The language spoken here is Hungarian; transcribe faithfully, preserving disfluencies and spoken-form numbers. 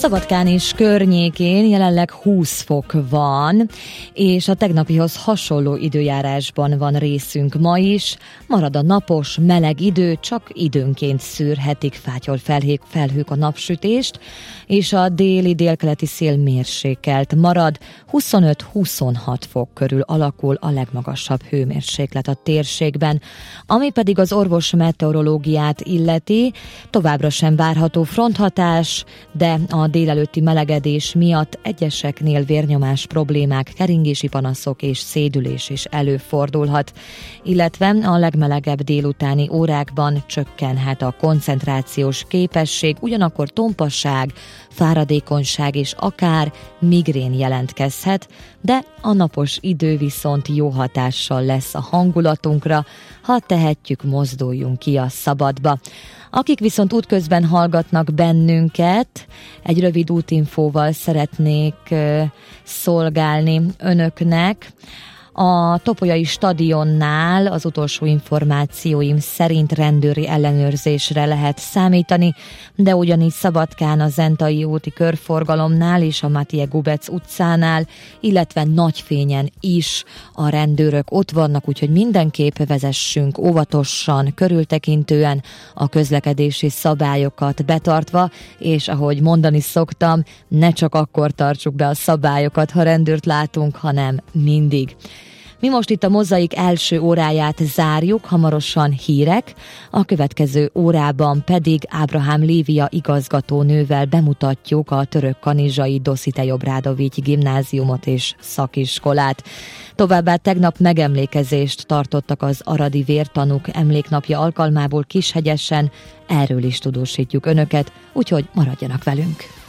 Szabadkán és környékén jelenleg húsz fok van, és a tegnapihoz hasonló időjárásban van részünk ma is. Marad a napos, meleg idő, csak időnként szűrhetik fátyol felhők, felhők a napsütést, és a déli-délkeleti szél mérsékelt marad. huszonöt-huszonhat fok körül alakul a legmagasabb hőmérséklet a térségben. Ami pedig az orvos meteorológiát illeti, továbbra sem várható fronthatás, de a délelőtti melegedés miatt egyeseknél vérnyomás problémák, keringési panaszok és szédülés is előfordulhat, illetve a legmelegebb délutáni órákban csökkenhet a koncentrációs képesség, ugyanakkor tompasság, fáradékonyság és akár migrén jelentkezhet, de a napos idő viszont jó hatással lesz a hangulatunkra, ha tehetjük, mozduljunk ki a szabadba. Akik viszont útközben hallgatnak bennünket, egy rövid útinfóval szeretnék uh, szolgálni önöknek. A Topolyai stadionnál az utolsó információim szerint rendőri ellenőrzésre lehet számítani, de ugyanígy Szabadkán a Zentai úti körforgalomnál és a Matije Gubec utcánál, illetve Nagyfényen is a rendőrök ott vannak, úgyhogy mindenképp vezessünk óvatosan, körültekintően, a közlekedési szabályokat betartva, és ahogy mondani szoktam, ne csak akkor tartsuk be a szabályokat, ha rendőrt látunk, hanem mindig. Mi most itt a Mozaik első óráját zárjuk, hamarosan hírek, a következő órában pedig Ábrahám Lívia igazgatónővel bemutatjuk a Törökkanizsai Dositej Obradovics gimnáziumot és szakiskolát. Továbbá tegnap megemlékezést tartottak az aradi vértanúk emléknapja alkalmából Kishegyesen, erről is tudósítjuk önöket, úgyhogy maradjanak velünk.